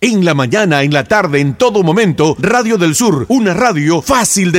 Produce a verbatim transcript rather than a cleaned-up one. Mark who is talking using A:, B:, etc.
A: En la mañana, en la tarde, en todo momento, Radio del Sur, una radio fácil de